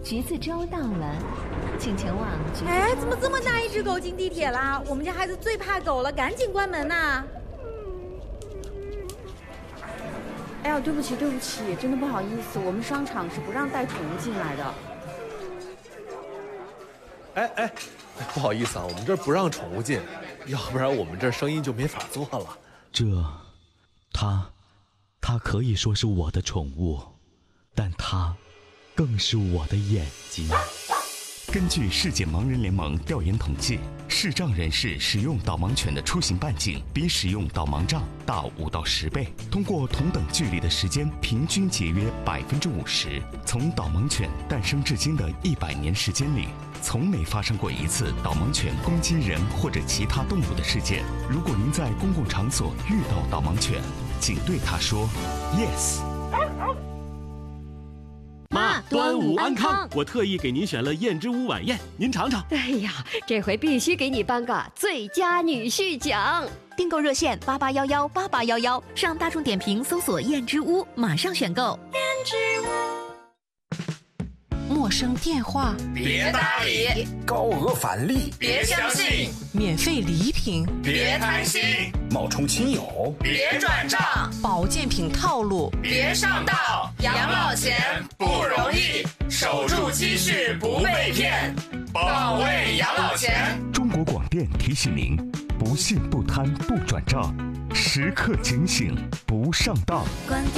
橘子粥到了，请前往橘子粥。 哎，怎么这么大一只狗进地铁啦？我们家孩子最怕狗了，赶紧关门呐！哎呀，对不起，真的不好意思，我们商场是不让带宠物进来的。 哎，不好意思啊，我们这儿不让宠物进，要不然我们这儿生意就没法做了。 它可以说是我的宠物，但它更是我的眼睛。 根据世界盲人联盟调研统计，视障人士使用导盲犬的出行半径比使用导盲杖大5到10倍，通过同等距离的时间平均节约50%。从导盲犬诞生至今的100年时间里，从没发生过一次导盲犬攻击人或者其他动物的事件。如果您在公共场所遇到导盲犬，请对它说 yes。 妈，端午安康！我特意给您选了燕之屋晚宴，您尝尝。 哎呀，这回必须给你颁个最佳女婿奖！ 订购热线88118811，上大众点评搜索燕之屋，马上选购。燕之屋。 陌生电话别搭理， 高额返利别相信， 免费礼品别贪心， 冒充亲友别转账， 保健品套路别上当。养老钱不容易，守住积蓄不被骗，保卫养老钱。 中国广电提醒您：不信不贪不转账，时刻警醒不上当。